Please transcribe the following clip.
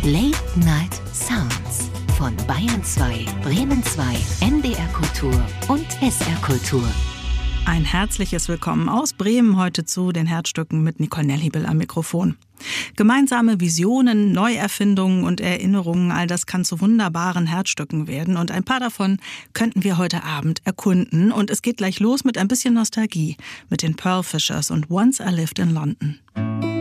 Late Night Sounds von Bayern 2, Bremen 2, NDR Kultur und SR Kultur. Ein herzliches Willkommen aus Bremen heute zu den Herzstücken mit Nicole Nelhibel am Mikrofon. Gemeinsame Visionen, Neuerfindungen und Erinnerungen, all das kann zu wunderbaren Herzstücken werden. Und ein paar davon könnten wir heute Abend erkunden. Und es geht gleich los mit ein bisschen Nostalgie, mit den Pearl Fishers und Once I Lived in London.